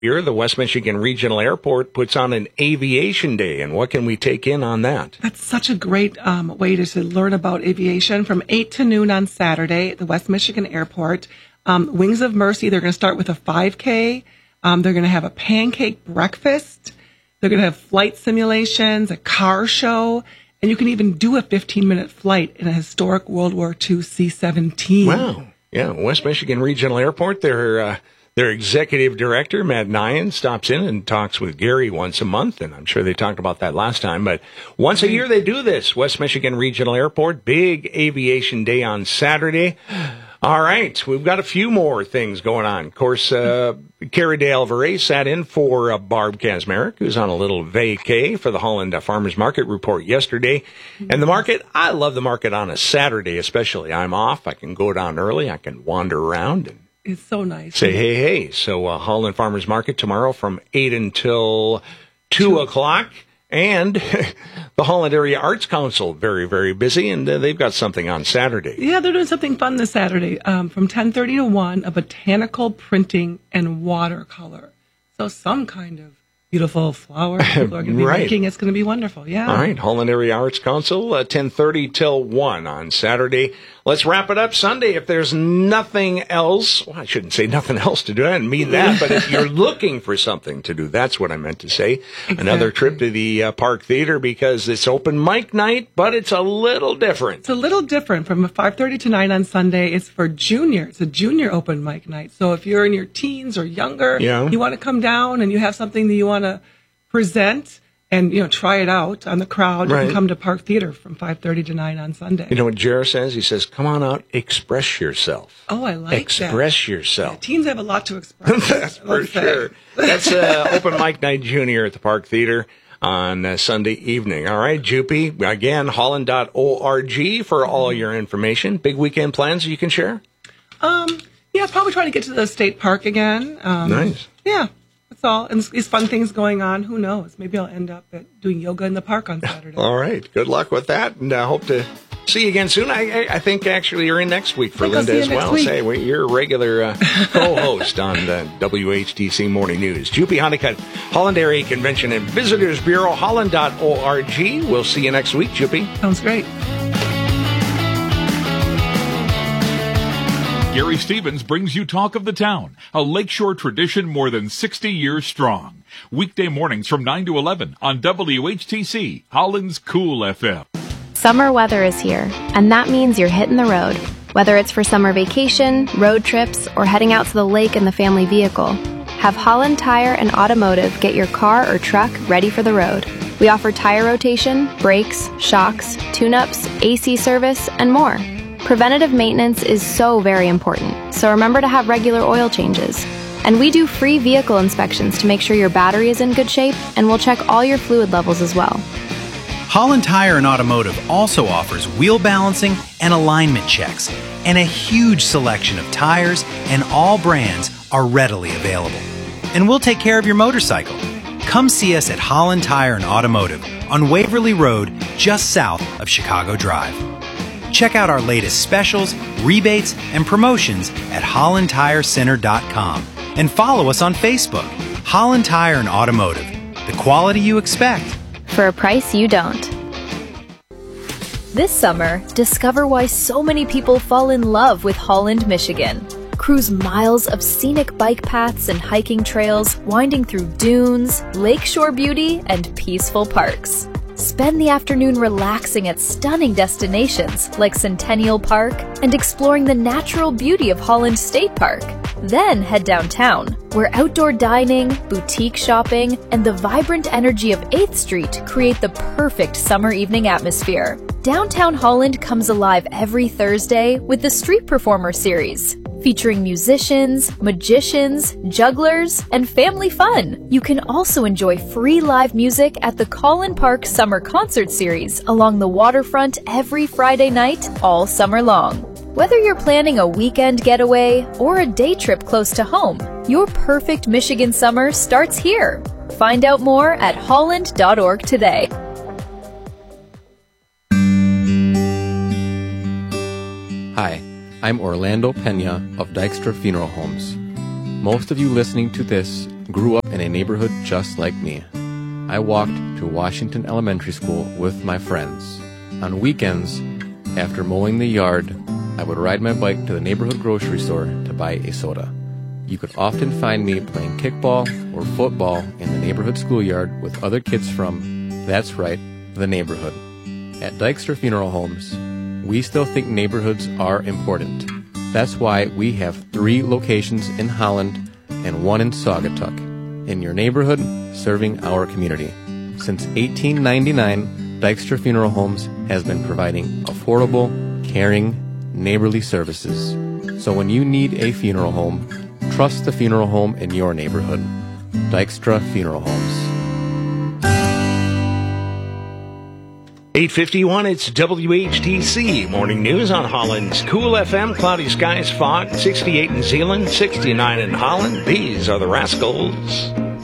Here, the West Michigan Regional Airport puts on an aviation day, and what can we take in on that? That's such a great way to learn about aviation. From 8 to noon on Saturday at the West Michigan Airport. Wings of Mercy, they're going to start with a 5K. They're going to have a pancake breakfast. They're going to have flight simulations, a car show, and you can even do a 15-minute flight in a historic World War II C-17. Wow. Yeah, West Michigan Regional Airport, their executive director, Matt Nyan, stops in and talks with Gary once a month, and I'm sure they talked about that last time. But once a year they do this, West Michigan Regional Airport, big aviation day on Saturday. All right, we've got a few more things going on. Of course, Carrie de Alvarez sat in for Barb Kazmarek, who's on a little vacay for the Holland Farmers Market report yesterday. And the market, I love the market on a Saturday especially. I'm off. I can go down early. I can wander around and it's so nice. Say hey. So Holland Farmers Market tomorrow from 8 until 2 o'clock. And the Holland Area Arts Council, very, very busy, and they've got something on Saturday. Yeah, they're doing something fun this Saturday from 10:30 to 1, a botanical printing and watercolor. So some kind of beautiful flower people are going to be making. It's going to be wonderful, yeah. All right, Holland Area Arts Council, 10:30 till 1 on Saturday. Let's wrap it up Sunday. If there's nothing else, well, I shouldn't say nothing else to do. I didn't mean that, but if you're looking for something to do, that's what I meant to say. Exactly. Another trip to the Park Theater because it's open mic night, but it's a little different. It's a little different. From 5:30 to 9 on Sunday, it's for junior. It's a junior open mic night. So if you're in your teens or younger, you want to come down and you have something that you want to present and, try it out on the crowd, you can come to Park Theater from 5:30 to 9 on Sunday. You know what Jared says? He says, come on out, express yourself. Oh, I like Express yourself. Yeah, teens have a lot to express. That's for sure. That's Open Mic Night Junior at the Park Theater on Sunday evening. All right, Jupy, again, holland.org for all your information. Big weekend plans you can share? Yeah, probably trying to get to the state park again. Nice. Yeah. That's all. And these fun things going on. Who knows? Maybe I'll end up doing yoga in the park on Saturday. All right. Good luck with that. And I hope to see you again soon. I think actually you're in next week for Linda as well. Say, you're a regular co-host on the WHTC Morning News. Jupy Honeycutt, Holland Area Convention and Visitors Bureau, holland.org. We'll see you next week, Jupy. Sounds great. Gary Stevens brings you Talk of the Town, a lakeshore tradition more than 60 years strong. Weekday mornings from 9 to 11 on WHTC, Holland's Cool FM. Summer weather is here, and that means you're hitting the road. Whether it's for summer vacation, road trips, or heading out to the lake in the family vehicle, have Holland Tire and Automotive get your car or truck ready for the road. We offer tire rotation, brakes, shocks, tune-ups, AC service, and more. Preventative maintenance is so very important, so remember to have regular oil changes. And we do free vehicle inspections to make sure your battery is in good shape, and we'll check all your fluid levels as well. Holland Tire and Automotive also offers wheel balancing and alignment checks, and a huge selection of tires and all brands are readily available. And we'll take care of your motorcycle. Come see us at Holland Tire and Automotive on Waverly Road, just south of Chicago Drive. Check out our latest specials, rebates, and promotions at hollandtirecenter.com and follow us on Facebook. Holland Tire and Automotive, the quality you expect for a price you don't. This summer, discover why so many people fall in love with Holland, Michigan. Cruise miles of scenic bike paths and hiking trails, winding through dunes, lakeshore beauty, and peaceful parks. Spend the afternoon relaxing at stunning destinations like Centennial Park and exploring the natural beauty of Holland State Park. Then head downtown, where outdoor dining, boutique shopping, and the vibrant energy of 8th Street create the perfect summer evening atmosphere. Downtown Holland comes alive every Thursday with the Street Performer series, featuring musicians, magicians, jugglers, and family fun. You can also enjoy free live music at the Collin Park Summer Concert Series along the waterfront every Friday night all summer long. Whether you're planning a weekend getaway or a day trip close to home, your perfect Michigan summer starts here. Find out more at holland.org today. Hi, I'm Orlando Pena of Dykstra Funeral Homes. Most of you listening to this grew up in a neighborhood just like me. I walked to Washington Elementary School with my friends. On weekends, after mowing the yard, I would ride my bike to the neighborhood grocery store to buy a soda. You could often find me playing kickball or football in the neighborhood schoolyard with other kids from, that's right, the neighborhood. At Dykstra Funeral Homes, we still think neighborhoods are important. That's why we have 3 locations in Holland and 1 in Saugatuck. In your neighborhood, serving our community. Since 1899, Dykstra Funeral Homes has been providing affordable, caring, neighborly services. So when you need a funeral home, trust the funeral home in your neighborhood. Dykstra Funeral Homes. 8:51, it's WHTC Morning News on Holland's Cool FM. Cloudy skies, fog, 68 in Zeeland, 69 in Holland. These are the Rascals.